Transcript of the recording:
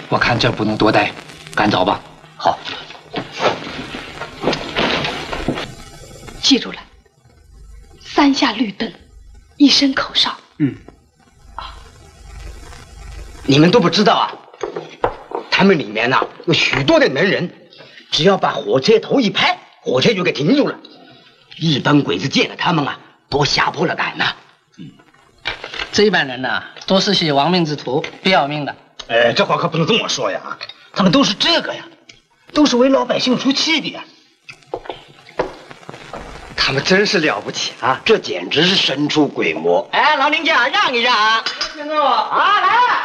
我看这不能多待，赶早吧。 好， 记住了，3下绿灯，1声口哨。 你们都不知道啊，他们里面呢有许多的能人，只要把火车头一拍，火车就给停住了。一般鬼子见了他们啊，都吓破了胆呐。 这般人呢，都是些亡命之徒，不要命的。 这话可不能这么说呀，他们都是这个呀，都是为老百姓出气的呀。 他们真是了不起啊！这简直是神出鬼没。 哎，老林家让一让啊！ 听着我啊，来了。